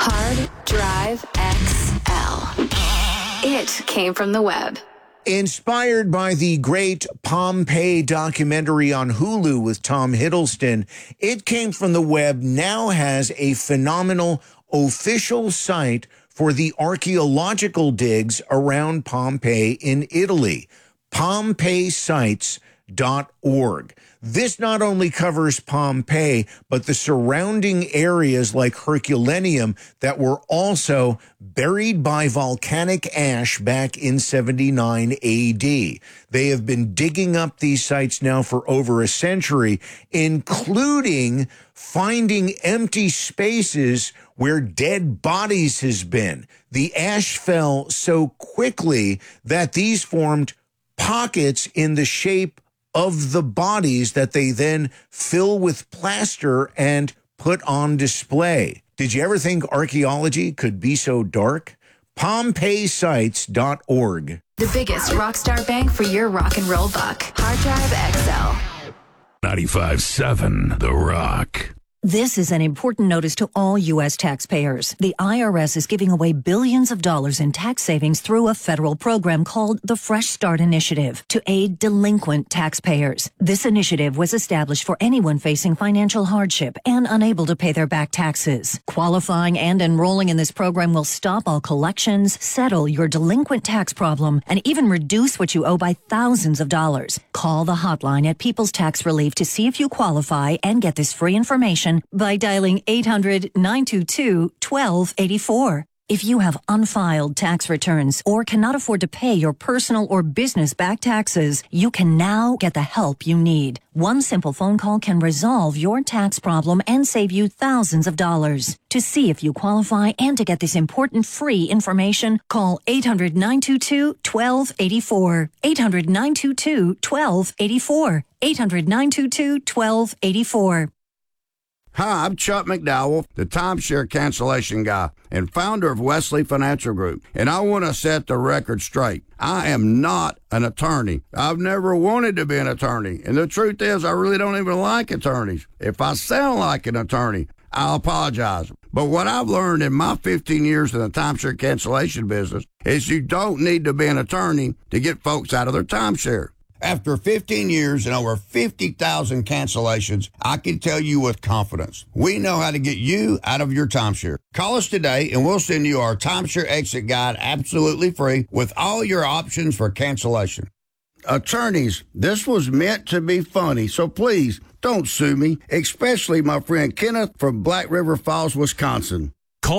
Hard Drive XL. It came from the web. Inspired by the great Pompeii documentary on Hulu with Tom Hiddleston, It Came from the Web now has a phenomenal official site for the archaeological digs around Pompeii in Italy, PompeiiSites.org. This not only covers Pompeii, but the surrounding areas like Herculaneum that were also buried by volcanic ash back in 79 AD. They have been digging up these sites now for over a century, including finding empty spaces where dead bodies has been. The ash fell so quickly that these formed pockets in the shape of the bodies that they then fill with plaster and put on display. Did you ever think archaeology could be so dark? PompeiiSites.org. The biggest Rockstar Bang for your rock and roll buck. Hard Drive XL. 95.7 The Rock. This is an important notice to all U.S. taxpayers. The IRS is giving away billions of dollars in tax savings through a federal program called the Fresh Start Initiative to aid delinquent taxpayers. This initiative was established for anyone facing financial hardship and unable to pay their back taxes. Qualifying and enrolling in this program will stop all collections, settle your delinquent tax problem, and even reduce what you owe by thousands of dollars. Call the hotline at People's Tax Relief to see if you qualify and get this free information by dialing 800-922-1284. If you have unfiled tax returns or cannot afford to pay your personal or business back taxes, you can now get the help you need. One simple phone call can resolve your tax problem and save you thousands of dollars. To see if you qualify and to get this important free information, call 800-922-1284. 800-922-1284. 800-922-1284. Hi, I'm Chuck McDowell, the timeshare cancellation guy and founder of Wesley Financial Group, and I want to set the record straight. I am not an attorney. I've never wanted to be an attorney, and the truth is I really don't even like attorneys. If I sound like an attorney, I'll apologize. But what I've learned in my 15 years in the timeshare cancellation business is you don't need to be an attorney to get folks out of their timeshare. After 15 years and over 50,000 cancellations, I can tell you with confidence, we know how to get you out of your timeshare. Call us today and we'll send you our timeshare exit guide absolutely free with all your options for cancellation. Attorneys, this was meant to be funny, so please don't sue me, especially my friend Kenneth from Black River Falls, Wisconsin.